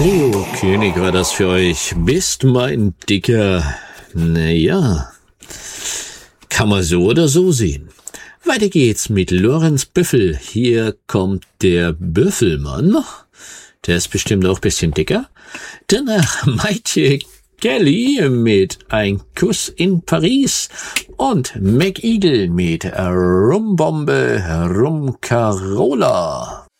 So, König, war das für euch. Bist mein Dicker. Naja, kann man so oder so sehen. Weiter geht's mit Lorenz Büffel. Hier kommt der Büffelmann. Der ist bestimmt auch ein bisschen dicker. Danach Maite Kelly mit Ein Kuss in Paris und McEagle mit Rumbombe Rum Carola.